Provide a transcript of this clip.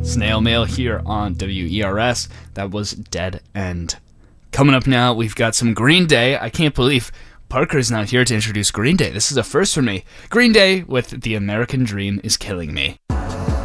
Snail Mail here on WERS. That was Dead End. Coming up now, we've got some Green Day. I can't believe Parker's not here to introduce Green Day. This is a first for me. Green Day with The American Dream Is Killing Me.